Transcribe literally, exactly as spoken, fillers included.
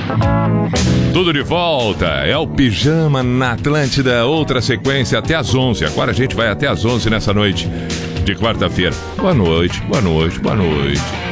Tudo de volta, é o Pijama na Atlântida, outra sequência até às onze. Agora a gente vai até às onze nessa noite de quarta-feira. Boa noite, boa noite, boa noite.